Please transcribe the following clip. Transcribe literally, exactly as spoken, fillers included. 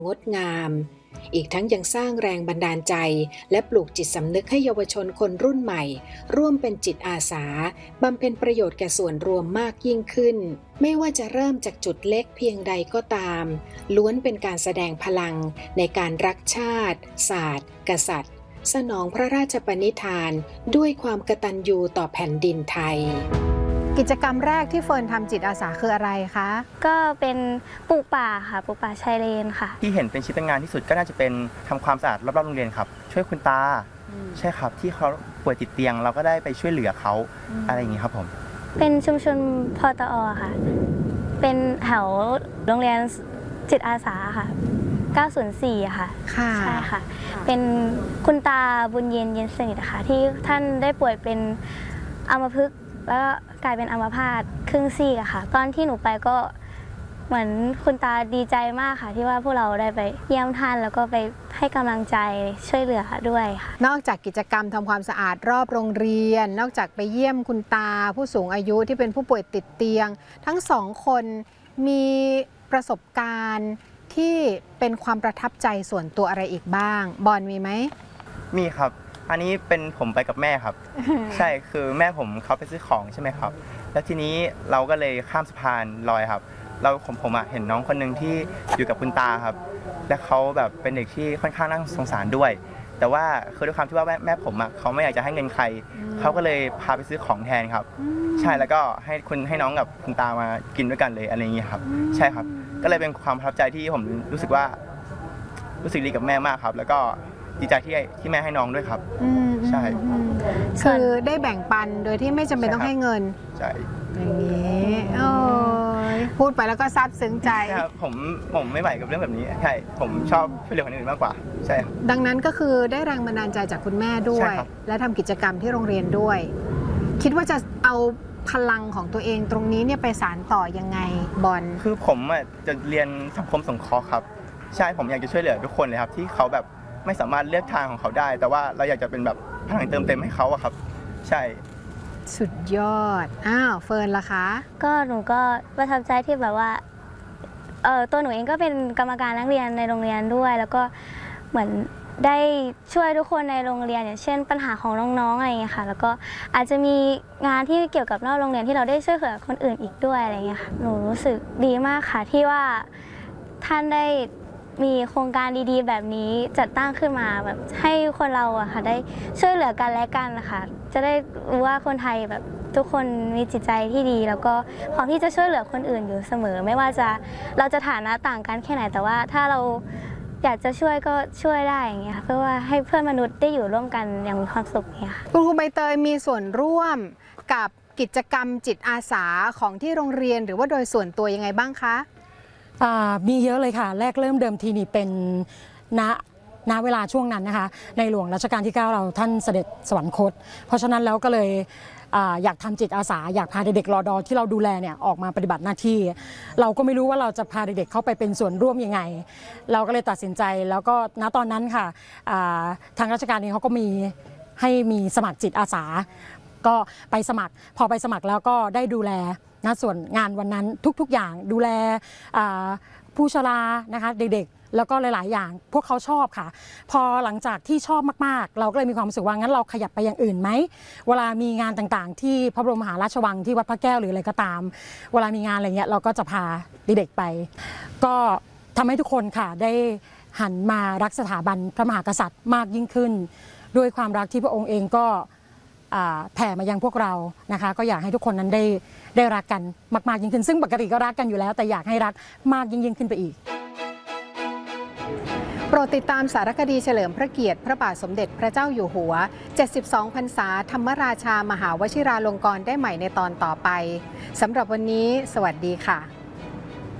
งดงามอีกทั้งยังสร้างแรงบันดาลใจและปลูกจิตสำนึกให้เยาวชนคนรุ่นใหม่ร่วมเป็นจิตอาสาบำเพ็ญประโยชน์แก่ส่วนรวมมากยิ่งขึ้นไม่ว่าจะเริ่มจากจุดเล็กเพียงใดก็ตามล้วนเป็นการแสดงพลังในการรักชาติศาสตร์กษัตริย์สนองพระราชปณิธานด้วยความกตัญญูต่อแผ่นดินไทยกิจกรรมแรกที่เฟิร์นทำจิตอาสาคืออะไรคะก็เป็นปลูกป่าค่ะปลูกป่าชายเลนค่ะที่เห็นเป็นชิ้นเป็นงานที่สุดก็น่าจะเป็นทำความสะอาดรอบๆโรงเรียนครับช่วยคุณตาใช่ครับที่เขาป่วยติดเตียงเราก็ได้ไปช่วยเหลือเขาอะไรอย่างนี้ครับผมเป็นชุมชนพตอค่ะเป็นแถวโรงเรียนจิตอาสาค่ะเก้าศูนย์สี่ค่ะใช่ค่ะเป็นคุณตาบุญเย็นเย็นสนิทค่ะที่ท่านได้ป่วยเป็นอัมพฤกษ์แล้วกลายเป็นอัมพาตครึ่งซีกอะค่ะตอนที่หนูไปก็เหมือนคุณตาดีใจมากค่ะที่ว่าพวกเราได้ไปเยี่ยมท่านแล้วก็ไปให้กำลังใจช่วยเหลือด้วยค่ะนอกจากกิจกรรมทำความสะอาดรอบโรงเรียนนอกจากไปเยี่ยมคุณตาผู้สูงอายุที่เป็นผู้ป่วยติดเตียงทั้งสองคนมีประสบการณ์ที่เป็นความประทับใจส่วนตัวอะไรอีกบ้างบอลมีไหมมีครับอันนี้เป็นผมไปกับแม่ครับ ใช่คือแม่ผมเขาไปซื้อของใช่ไหมครับแล้วทีนี้เราก็เลยข้ามสะพานลอยครับเราผมผมอ่ะเห็นน้องคนหนึ่งที่อยู่กับคุณตาครับและเขาแบบเป็นเด็กที่ค่อนข้างน่าสงสารด้วยแต่ว่าคือด้วยความที่ว่าแม่แม่ผมอ่ะเขาไม่อยากจะให้เงินใครเขาก็เลยพาไปซื้อของแทนครับใช่แล้วก็ให้คุณให้น้องกับคุณตามากินด้วยกันเลยอะไรอย่างเงี้ยครับใช่ครับก็เลยเป็นความประทับใจที่ผมรู้สึกว่ารู้สึกดีกับแม่มากครับแล้วก็ดีใจที่ที่แม่ให้น้องด้วยครับใช่คือได้แบ่งปันโดยที่ไม่จำเป็นต้องให้เงินใช่อย่างนี้โอ้ยพูดไปแล้วก็ซาบซึ้งใจครับผมผมไม่ไหวกับเรื่องแบบนี้ใช่ผมชอบช่วยเหลือคนอื่นมากกว่าใช่ดังนั้นก็คือได้แรงบันดาลใจจากคุณแม่ด้วยและทำกิจกรรมที่โรงเรียนด้วยคิดว่าจะเอาพลังของตัวเองตรงนี้เนี่ยไปสานต่อยังไงบอลคือผมจะเรียนสังคมสงเคราะห์ครับใช่ผมอยากจะช่วยเหลือทุกคนเลยครับที่เขาแบบไม่สามารถเลือกทางของเขาได้แต่ว่าเราอยากจะเป็นแบบพลังเติมเต็มให้เขาอะครับใช่สุดยอดอ้าวเฟิร์นล่ะคะก็หนูก็ประทับใจที่แบบว่าเออตัวหนูเองก็เป็นกรรมการนักเรียนในโรงเรียนด้วยแล้วก็เหมือนได้ช่วยทุกคนในโรงเรียนอย่างเช่นปัญหาของน้องๆอะไรอย่างเงี้ยค่ะแล้วก็อาจจะมีงานที่เกี่ยวกับนอกโรงเรียนที่เราได้ช่วยเหลือคนอื่นอีกด้วยอะไรอย่างเงี้ยค่ะหนูรู้สึกดีมากค่ะที่ว่าท่านได้มีโครงการดีๆแบบนี้จัดตั้งขึ้นมาแบบให้คนเราอะค่ะได้ช่วยเหลือกันและกันนะคะจะได้รู้ว่าคนไทยแบบทุกคนมีจิตใจที่ดีแล้วก็พร้อมที่จะช่วยเหลือคนอื่นอยู่เสมอไม่ว่าจะเราจะฐานะต่างกันแค่ไหนแต่ว่าถ้าเราอยากจะช่วยก็ช่วยได้อย่างเงี้ยเพื่อว่าให้เพื่อนมนุษย์ได้อยู่ร่วมกันอย่างมีความสุขเนี่ยค่ะคุณครูใบเตยมีส่วนร่วมกับกิจกรรมจิตอาสาของที่โรงเรียนหรือว่าโดยส่วนตัวยังไงบ้างคะมีเยอะเลยค่ะแรกเริ่มเดิมทีนี่เป็นณณเวลาช่วงนั้นนะคะในหลวงรัชกาลที่เก้าเราท่านเสด็จสวรรคตเพราะฉะนั้นแล้วก็เลยอยากทำจิตอาสาอยากพาเด็กๆรอดอที่เราดูแลเนี่ยออกมาปฏิบัติหน้าที่เราก็ไม่รู้ว่าเราจะพาเด็กๆเข้าไปเป็นส่วนร่วมยังไงเราก็เลยตัดสินใจแล้วก็ณตอนนั้นค่ะทางราชการเองเขาก็มีให้มีสมัครจิตอาสาก็ไปสมัครพอไปสมัครแล้วก็ได้ดูแลนะส่วนงานวันนั้นทุกๆอย่างดูแลผู้ชรานะคะเด็กๆแล้วก็หลายๆอย่างพวกเขาชอบค่ะพอหลังจากที่ชอบมากๆเราก็เลยมีความรู้สึกว่างั้นเราขยับไปอย่างอื่นไหมเวลามีงานต่างๆที่พระบรมมหาราชวังที่วัดพระแก้วหรืออะไรก็ตามเวลามีงานอะไรเงี้ยเราก็จะพาเด็กๆไปก็ทำให้ทุกคนค่ะได้หันมารักสถาบันพระมหากษัตริย์มากยิ่งขึ้นด้วยความรักที่พระองค์เองก็แผ่มายังพวกเรานะคะก็อยากให้ทุกคนนั้นได้ได้รักกันมากๆยิ่งขึ้นซึ่งปกติก็รักกันอยู่แล้วแต่อยากให้รักมากยิ่งยิ่งขึ้นไปอีกโปรดติดตามสารคดีเฉลิมพระเกียรติพระบาทสมเด็จพระเจ้าอยู่หัวเจ็ดสิบสองพรรษาธรรมราชามหาวชิราลงกรณ์ได้ใหม่ในตอนต่อไปสำหรับวันนี้สวัสดีค่ะ